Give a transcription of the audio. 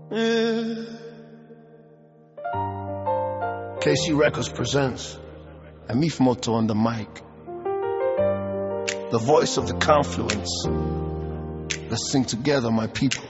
KC Records presents Amif Moto on the mic, the voice of the confluence. Let's sing together, my people.